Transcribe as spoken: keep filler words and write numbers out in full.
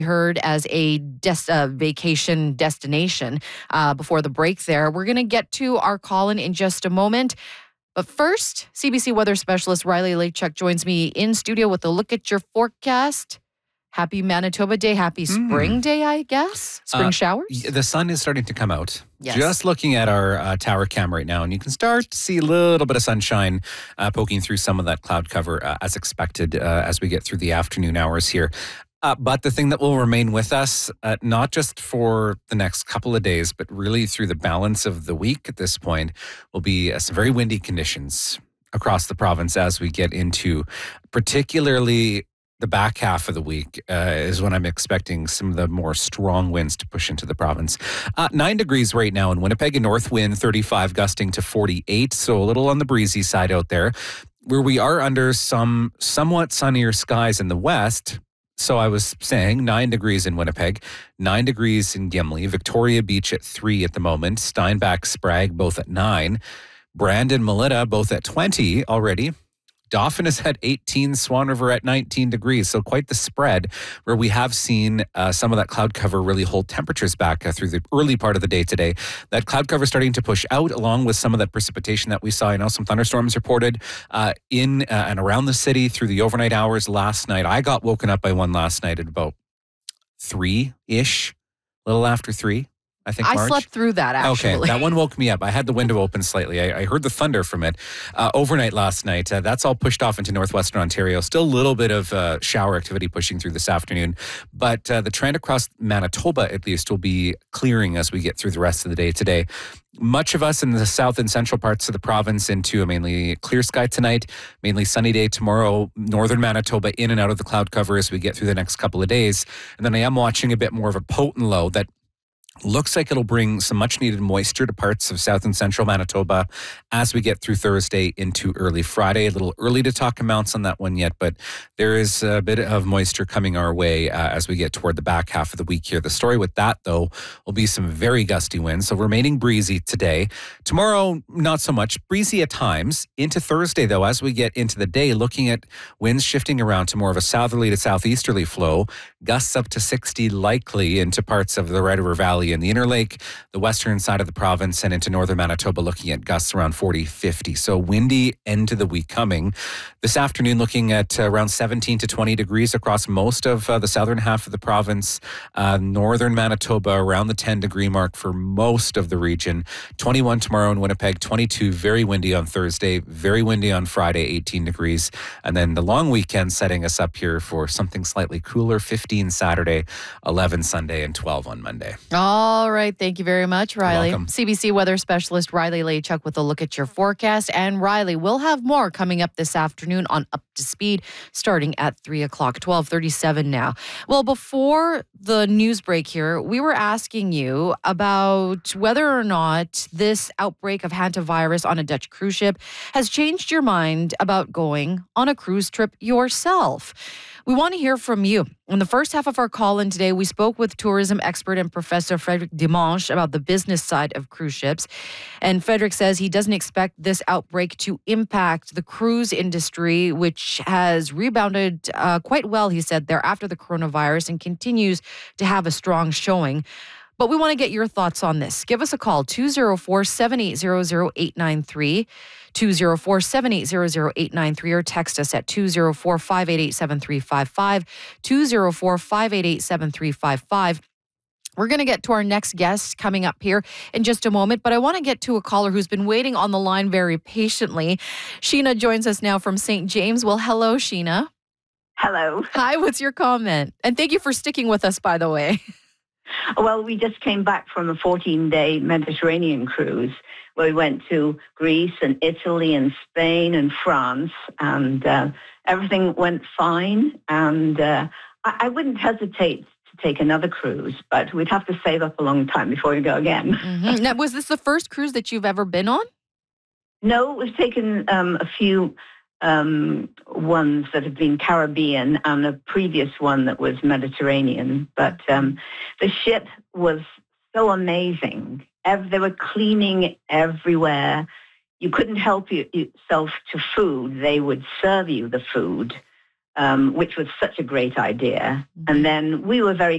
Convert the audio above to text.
heard as a des- uh, vacation destination uh, before the break there. We're going to get to our call-in in just a moment. But first, C B C weather specialist Riley Lachuk joins me in studio with a look at your forecast. Happy Manitoba Day. Happy Spring mm. Day, I guess. Spring uh, showers? The sun is starting to come out. Yes. Just looking at our uh, tower cam right now, and you can start to see a little bit of sunshine uh, poking through some of that cloud cover uh, as expected uh, as we get through the afternoon hours here. Uh, but the thing that will remain with us, uh, not just for the next couple of days, but really through the balance of the week at this point, will be uh, some very windy conditions across the province as we get into particularly the back half of the week uh, is when I'm expecting some of the more strong winds to push into the province. Uh, nine degrees right now in Winnipeg, a north wind thirty-five gusting to forty-eight, so a little on the breezy side out there. Where we are under some somewhat sunnier skies in the west. So I was saying nine degrees in Winnipeg, nine degrees in Gimli, Victoria Beach at three at the moment, Steinbach, Sprague both at nine, Brandon, Melita both at twenty already. Dauphin is at eighteen, Swan River at nineteen degrees. So quite the spread where we have seen uh, some of that cloud cover really hold temperatures back uh, through the early part of the day today. That cloud cover starting to push out along with some of that precipitation that we saw. I know some thunderstorms reported uh, in uh, and around the city through the overnight hours last night. I got woken up by one last night at about three-ish, a little after three. I think I March. slept through that, actually. Okay, that one woke me up. I had the window open slightly. I, I heard the thunder from it uh, overnight last night. Uh, that's all pushed off into northwestern Ontario. Still a little bit of uh, shower activity pushing through this afternoon. But uh, the trend across Manitoba, at least, will be clearing as we get through the rest of the day today. Much of us in the south and central parts of the province into a mainly clear sky tonight, mainly sunny day tomorrow, northern Manitoba in and out of the cloud cover as we get through the next couple of days. And then I am watching a bit more of a potent low that looks like it'll bring some much-needed moisture to parts of south and central Manitoba as we get through Thursday into early Friday. A little early to talk amounts on that one yet, but there is a bit of moisture coming our way uh, as we get toward the back half of the week here. The story with that, though, will be some very gusty winds, so remaining breezy today. Tomorrow, not so much. Breezy at times. Into Thursday, though, as we get into the day, looking at winds shifting around to more of a southerly to southeasterly flow, gusts up to sixty likely into parts of the Red River Valley in the Interlake, the western side of the province, and into northern Manitoba, looking at gusts around forty, fifty. So windy end to the week coming. This afternoon, looking at uh, around seventeen to twenty degrees across most of uh, the southern half of the province. Uh, northern Manitoba, around the ten degree mark for most of the region. twenty-one tomorrow in Winnipeg, twenty-two, very windy on Thursday, very windy on Friday, eighteen degrees. And then the long weekend setting us up here for something slightly cooler, fifteen Saturday, eleven Sunday, and twelve on Monday. All right. Thank you very much, Riley. You're welcome. C B C weather specialist Riley Lachuk with a look at your forecast. And Riley, we'll have more coming up this afternoon on Up to Speed starting at three o'clock, twelve thirty-seven now. Well, before the news break here, we were asking you about whether or not this outbreak of hantavirus on a Dutch cruise ship has changed your mind about going on a cruise trip yourself. We want to hear from you. In the first half of our call-in today, we spoke with tourism expert and Professor Frederic Dimanche about the business side of cruise ships. And Frederic says he doesn't expect this outbreak to impact the cruise industry, which has rebounded uh, quite well, he said, there after the coronavirus and continues to have a strong showing. But we want to get your thoughts on this. Give us a call, two oh four, seven eight zero, zero eight nine three, two oh four, seven eight zero, zero eight nine three, or text us at two oh four, five eight eight, seven three five five, two oh four, five eight eight, seven three five five. We're going to get to our next guest coming up here in just a moment, but I want to get to a caller who's been waiting on the line very patiently. Sheena joins us now from Saint James. Well, hello, Sheena. Hello. Hi, what's your comment? And thank you for sticking with us, by the way. Well, we just came back from a fourteen-day Mediterranean cruise where we went to Greece and Italy and Spain and France, and uh, everything went fine. And uh, I, I wouldn't hesitate to take another cruise, but we'd have to save up a long time before we go again. Mm-hmm. Now, was this the first cruise that you've ever been on? No, we've taken um, a few um, ones that have been Caribbean and a previous one that was Mediterranean. But um, the ship was so amazing. Ev- they were cleaning everywhere. You couldn't help you, yourself to food. They would serve you the food, um, which was such a great idea. Mm-hmm. And then we were very